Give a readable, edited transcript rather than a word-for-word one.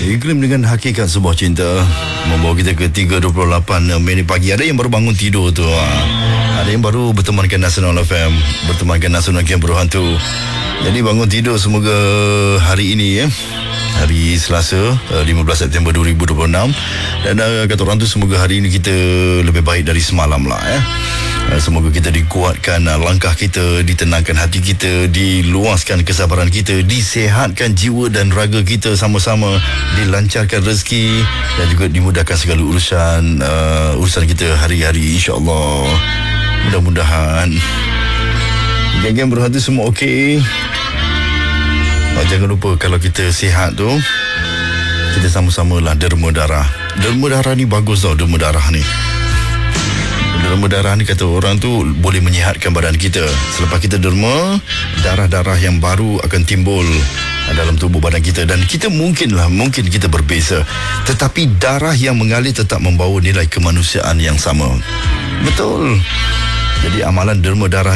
Iklim dengan hakikat sebuah cinta membawa kita ke 3.28 minit pagi. Ada yang baru bangun tidur tu, ada yang baru bertemankan Nasional FM, bertemankan Nasional Camp Berhantu. Jadi bangun tidur semoga hari ini hari Selasa 15 September 2026. Dan kata orang tu, semoga hari ini kita lebih baik dari semalam lah Semoga kita dikuatkan langkah kita, ditenangkan hati kita, diluaskan kesabaran kita, disehatkan jiwa dan raga kita sama-sama, dilancarkan rezeki dan juga dimudahkan segala urusan kita hari-hari, insya-Allah. Mudah-mudahan geng-geng berhati semua okey. Jangan lupa kalau kita sihat tu, kita sama-samalah derma darah. Derma darah ni bagus tau, derma darah ni. Derma darah ni kata orang tu boleh menyihatkan badan kita. Selepas kita derma, darah-darah yang baru akan timbul dalam tubuh badan kita. Dan kita mungkin kita berbeza, tetapi darah yang mengalir tetap membawa nilai kemanusiaan yang sama. Betul. Jadi amalan derma darah